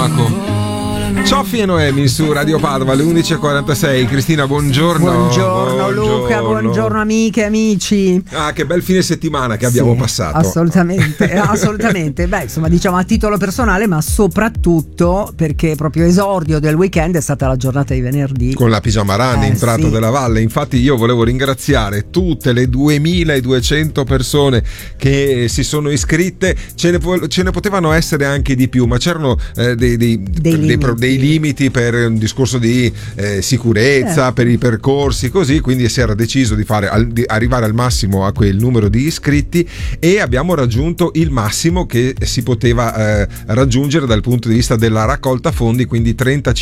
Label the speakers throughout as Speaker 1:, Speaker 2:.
Speaker 1: stomaco. Cioffi e Noemi su Radio Padova alle 11.46. Cristina, buongiorno.
Speaker 2: Buongiorno Luca, buongiorno amiche e amici.
Speaker 1: Ah, che bel fine settimana che abbiamo passato.
Speaker 2: Assolutamente. Beh, insomma, diciamo a titolo personale, ma soprattutto perché proprio esordio del weekend è stata la giornata di venerdì.
Speaker 1: Con la Pigiama Run in Prato della Valle. Infatti io volevo ringraziare tutte le 2200 persone che si sono iscritte. Ce ne potevano essere anche di più, ma c'erano dei limiti per un discorso di sicurezza, per i percorsi, così, quindi si era deciso di arrivare al massimo a quel numero di iscritti e abbiamo raggiunto il massimo che si poteva raggiungere dal punto di vista della raccolta fondi, quindi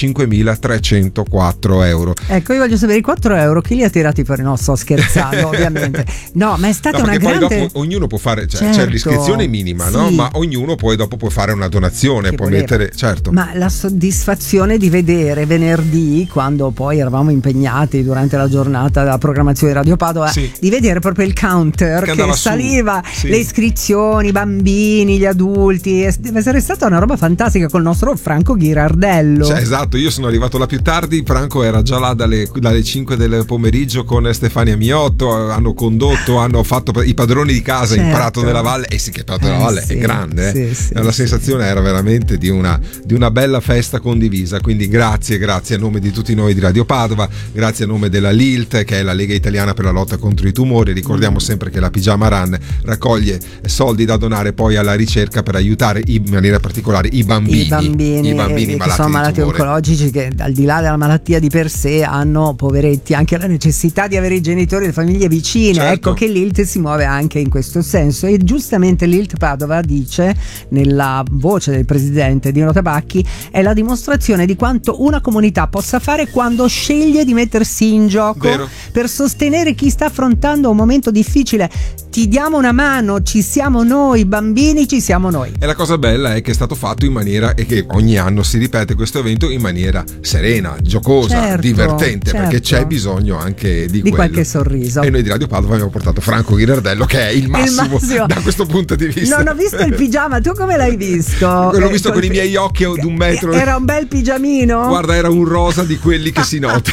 Speaker 1: 35.304 euro.
Speaker 2: Ecco, io voglio sapere i 4 euro chi li ha tirati fuori. No, sto scherzando ovviamente. No, ma è stata una grande...
Speaker 1: poi dopo ognuno può fare, c'è l'iscrizione minima, no? Ma ognuno poi dopo può fare una donazione, può mettere, certo.
Speaker 2: Ma la soddisfazione di vedere venerdì, quando poi eravamo impegnati durante la giornata della programmazione di Radio Padova, di vedere proprio il counter che saliva, le iscrizioni, i bambini, gli adulti, deve essere stata una roba fantastica col nostro Franco Ghirardello.
Speaker 1: Cioè, esatto, io sono arrivato là più tardi, Franco era già là dalle 5 del pomeriggio con Stefania Miotto, hanno condotto, hanno fatto i padroni di casa in Prato della Valle, e sì che Prato della Valle è grande, la sensazione era veramente di una bella festa condivisa. Quindi grazie a nome di tutti noi di Radio Padova, grazie a nome della LILT, che è la Lega Italiana per la lotta contro i tumori. Ricordiamo sempre che la Pigiama Run raccoglie soldi da donare poi alla ricerca per aiutare in maniera particolare i bambini
Speaker 2: che sono malati oncologici, che al di là della malattia di per sé hanno, poveretti, anche la necessità di avere i genitori e le famiglie vicine. Certo. Ecco che l'ILT si muove anche in questo senso, e giustamente l'ILT Padova dice, nella voce del presidente Dino Tabacchi, è la dimostrazione di quanto una comunità possa fare quando sceglie di mettersi in gioco per sostenere chi sta affrontando un momento difficile. Ti diamo una mano, ci siamo noi bambini, ci siamo noi.
Speaker 1: E la cosa bella è che è stato fatto in maniera, e che ogni anno si ripete questo evento, in maniera serena, giocosa, divertente, perché c'è bisogno anche di
Speaker 2: qualche sorriso.
Speaker 1: E noi di Radio Padova abbiamo portato Franco Ghirardello, che è il massimo da questo punto di vista.
Speaker 2: Non ho visto il pigiama, tu come l'hai visto?
Speaker 1: L'ho visto con i miei occhi ad un metro.
Speaker 2: Era un bel pigiamino?
Speaker 1: Guarda, era un rosa di quelli che si nota.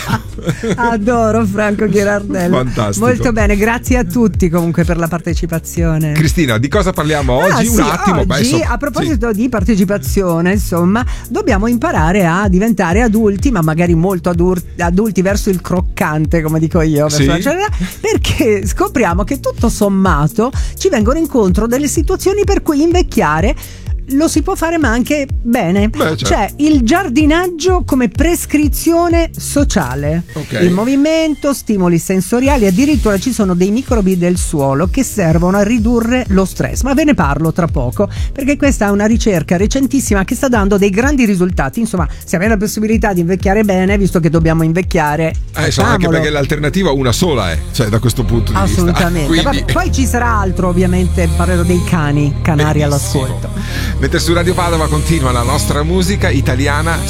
Speaker 2: Adoro Franco Ghirardello.
Speaker 1: Fantastico.
Speaker 2: Molto bene, grazie a tutti comunque per la partecipazione.
Speaker 1: Cristina, di cosa parliamo oggi? Un attimo.
Speaker 2: Oggi, a proposito di partecipazione, insomma, dobbiamo imparare a diventare adulti, ma magari molto adulti verso il croccante, come dico io, perché scopriamo che tutto sommato ci vengono incontro delle situazioni per cui invecchiare lo si può fare, ma anche bene. C'è il giardinaggio come prescrizione sociale, il movimento, stimoli sensoriali, addirittura ci sono dei microbi del suolo che servono a ridurre lo stress, ma ve ne parlo tra poco, perché questa è una ricerca recentissima che sta dando dei grandi risultati. Insomma, se avete la possibilità di invecchiare bene, visto che dobbiamo invecchiare,
Speaker 1: anche perché l'alternativa una sola è, da questo punto di vista.
Speaker 2: Assolutamente. Vabbè, poi ci sarà altro, ovviamente parlerò dei canari all'ascolto.
Speaker 1: Mentre su Radio Padova continua la nostra musica italiana